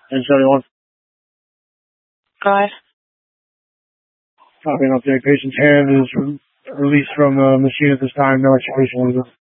1071. Go ahead. Copy an update. Patient's hand is released from the machine at this time. No expiration window.